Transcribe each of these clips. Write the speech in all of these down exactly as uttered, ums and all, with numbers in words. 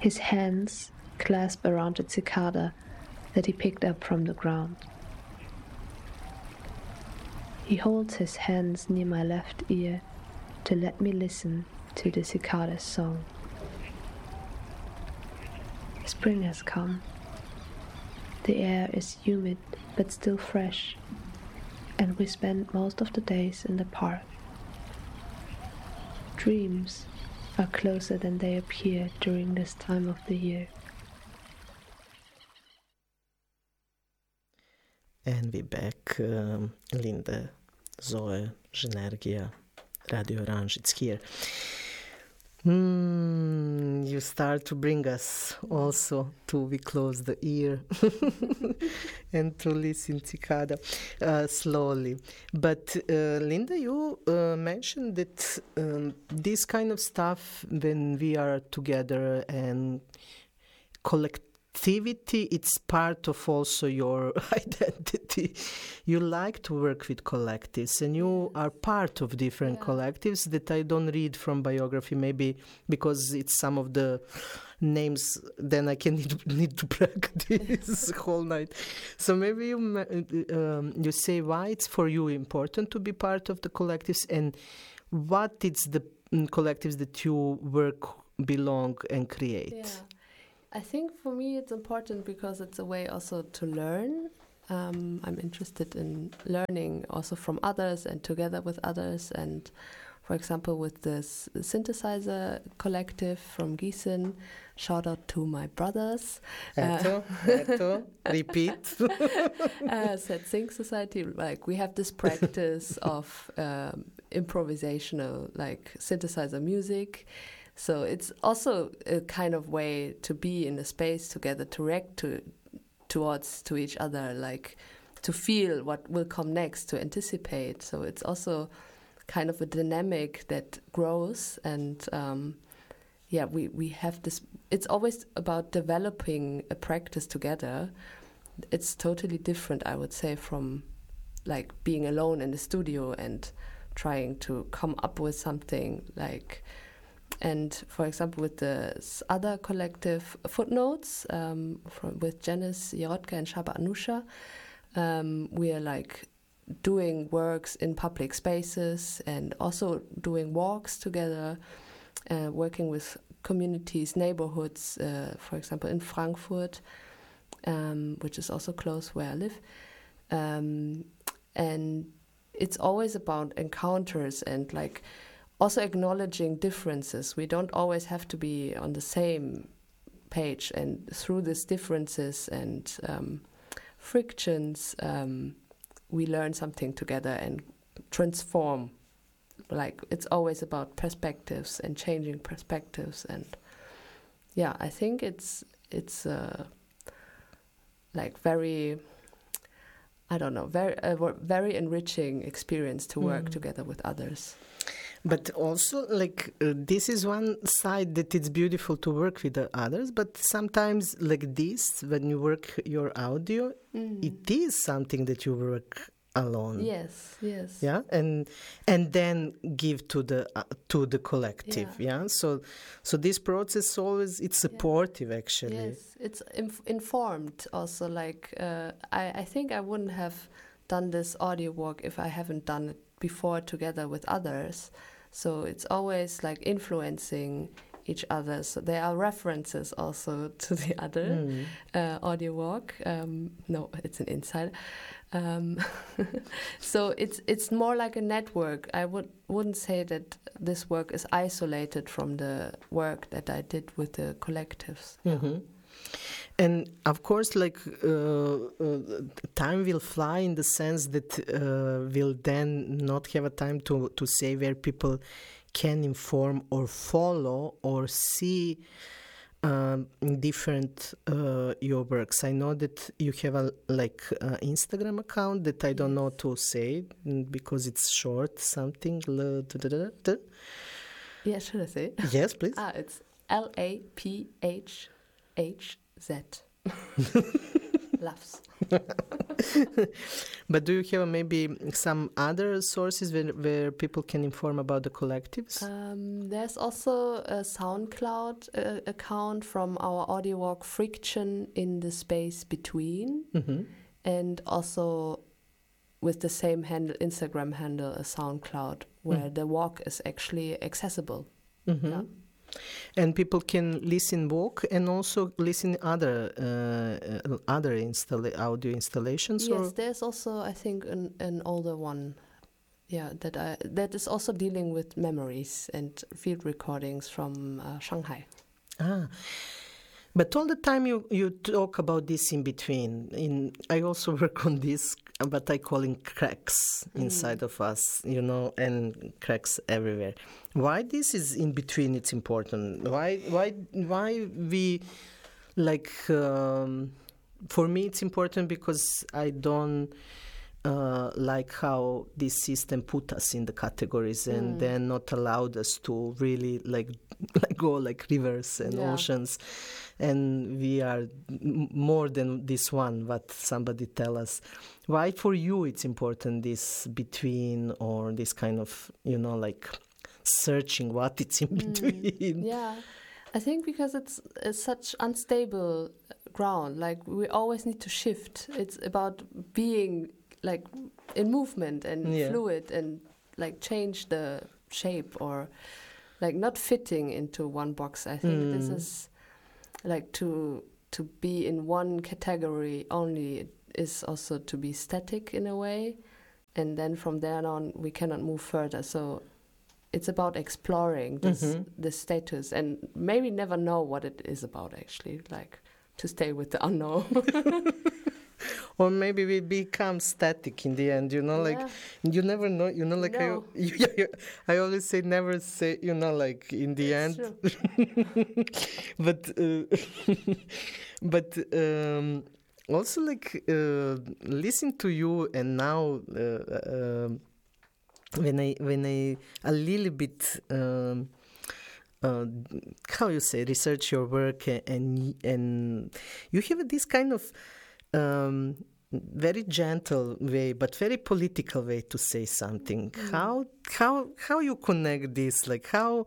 his hands clasped around a cicada that he picked up from the ground. He holds his hands near my left ear to let me listen to the cicada's song. Spring has come. The air is humid but still fresh, and we spend most of the days in the park. Dreams are closer than they appear during this time of the year. And we back, um, Linda, Zoe, Zhenergia, Radio Orange, it's here. Mm, you start to bring us also to we close the ear and to listen cicada uh, slowly. But uh, Linda, you uh, mentioned that um, this kind of stuff, when we are together and collectivity, it's part of also your identity. You like to work with collectives, and you are part of different yeah. collectives that I don't read from biography, maybe because it's some of the names, then I can need, need to practice whole night. So maybe you um, you say why it's for you important to be part of the collectives, and what it's the collectives that you work, belong, and create. Yeah. I think for me it's important because it's a way also to learn. Um, I'm interested in learning also from others and together with others. And for example, with this synthesizer collective from Gießen, shout out to my brothers. Eto, uh, Eto, repeat. uh, Set Sing Society, like we have this practice of um, improvisational, like synthesizer music. So it's also a kind of way to be in a space together, to react to, towards to each other, like to feel what will come next, to anticipate. So it's also kind of a dynamic that grows, and um, yeah, we, we have this. It's always about developing a practice together. It's totally different, I would say, from like being alone in the studio and trying to come up with something like. And for example, with the other collective Footnotes, um, from, with Janice Jerotka and Shaba Anusha, um, we are like doing works in public spaces and also doing walks together, uh, working with communities, neighborhoods, uh, for example, in Frankfurt, um, which is also close where I live. Um, and it's always about encounters and like also acknowledging differences. We don't always have to be on the same page, and through these differences and um, frictions, um, we learn something together and transform. Like it's always about perspectives and changing perspectives, and yeah, I think it's it's uh, like very, I don't know, very a very enriching experience to work mm. together with others. But also, like, uh, this is one side that it's beautiful to work with the others, but sometimes like this, when you work your audio, mm. it is something that you work alone. Yes, yes. Yeah, and and then give to the uh, to the collective. Yeah. yeah. So so this process always it's supportive yeah. actually. Yes, it's inf- informed also. Like uh, I I think I wouldn't have done this audio work if I haven't done it before together with others. So it's always like influencing each other. So there are references also to the other mm. uh, audio walk. Um, no, it's an insider. Um, so it's it's more like a network. I would wouldn't say that this work is isolated from the work that I did with the collectives. Mm-hmm. And of course, like uh, uh, time will fly in the sense that uh, we'll then not have a time to, to say where people can inform or follow or see um, different uh, your works. I know that you have a like uh, Instagram account that I don't know to say because it's short something. Yeah, should I say it? Yes, please. Ah, it's L A P H H Z. Loves. But do you have maybe some other sources where, where people can inform about the collectives? Um, there's also a SoundCloud uh, account from our audio walk Friction in the Space Between, Mm-hmm. and also with the same handle, Instagram handle, a SoundCloud, where Mm. the walk is actually accessible. Mm-hmm. Yeah. And people can listen walk and also listen other uh, uh, other installa- audio installations. Yes, or? there's also, I think, an, an older one. Yeah, that I that is also dealing with memories and field recordings from uh, Shanghai. Ah. But all the time you, you talk about this in between. In I also work on this, but I call it cracks inside Mm. of us, you know, and cracks everywhere. Why this is in between? It's important. Why why why we like? Um, for me, it's important because I don't. Uh, like how this system put us in the categories and Mm. then not allowed us to really like like go like rivers and Yeah. oceans, and we are m- more than this one. What somebody tell us. Why for you it's important this between or this kind of, you know, like searching what it's in between. Mm. Yeah, I think because it's, it's such unstable ground. Like we always need to shift. It's about being like in movement and Yeah. fluid and like change the shape or like not fitting into one box. I think this Mm. is like to to be in one category only is also to be static in a way, and then from there on we cannot move further. So it's about exploring this Mhm. this status and maybe never know what it is about actually, like to stay with the unknown. Or maybe we become static in the end, you know, like Yeah. you never know, you know, like No. I, yeah, yeah, I always say never say, you know, like in the It's end. true. But uh, but um, also like uh, listen to you and now uh, um when I when I a little bit. Um, uh, how you say research your work a- and and you have this kind of um, very gentle way but very political way to say something. How how how you connect this? Like how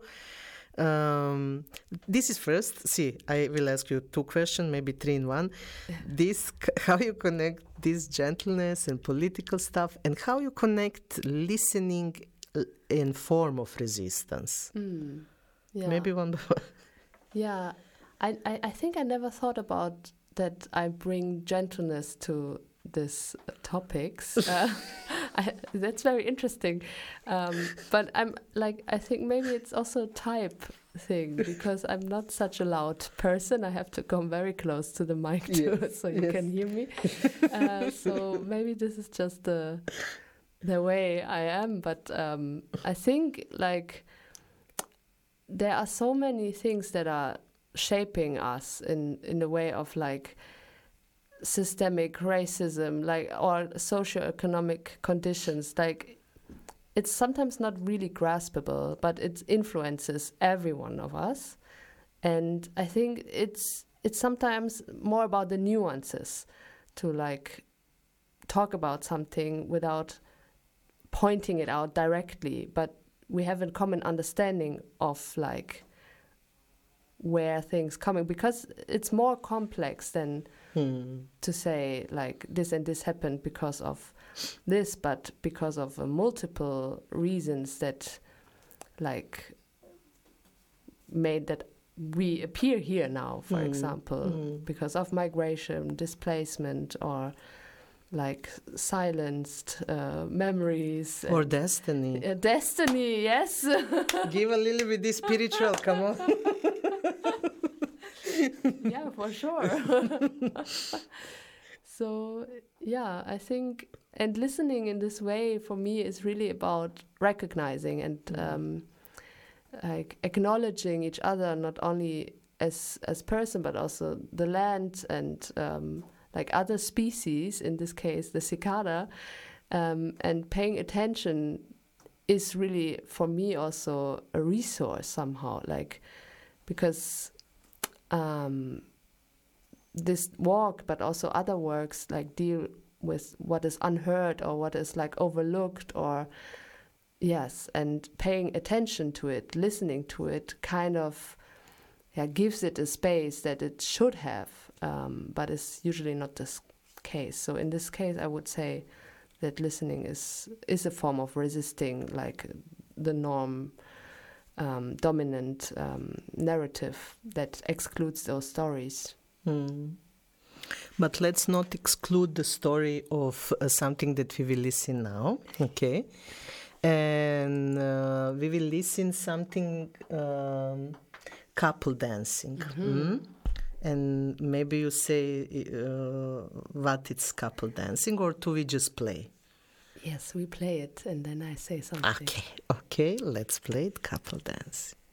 um, this is first. See, I will ask you two questions, maybe three in one. This c- how you connect this gentleness and political stuff, and how you connect listening uh, in form of resistance. Mm. Yeah. Maybe one by one. Yeah, I, I, I think I never thought about that I bring gentleness to these topics. uh, I, that's very interesting. Um, but I'm like, I think maybe it's also a type thing because I'm not such a loud person. I have to come very close to the mic too, Yes, so you yes. can hear me. Uh, so maybe this is just the the way I am. But um, I think like there are so many things that are shaping us in in the way of like systemic racism, like or socioeconomic conditions. Like it's sometimes not really graspable, but it influences every one of us. And I think it's it's sometimes more about the nuances to like talk about something without pointing it out directly, but we have a common understanding of like where things coming, because it's more complex than Hmm. to say like this and this happened because of this, but because of uh, multiple reasons that like made that we appear here now, for Mm, example, mm. because of migration, displacement, or like silenced uh, memories. Or and- destiny. Uh, destiny, yes. Give a little bit this spiritual, come on. Yeah, for sure. So, yeah, I think, and listening in this way for me is really about recognizing and um, like acknowledging each other, not only as as person, but also the land and um, like other species, in this case, the cicada, um, and paying attention is really, for me, also a resource somehow, like, because um, this work, but also other works, like deal with what is unheard or what is like overlooked, or yes, and paying attention to it, listening to it, kind of yeah, gives it a space that it should have, um, but it's usually not this case. So in this case, I would say that listening is is a form of resisting like the norm, um, dominant um, narrative that excludes those stories. Mm. But let's not exclude the story of uh, something that we will listen now, okay? And uh, we will listen something um, couple dancing. Mm-hmm. Mm? And maybe you say uh, what it's couple dancing, or do we just play? Yes, we play it, and then I say something. Okay, okay, let's play it, couple dancing.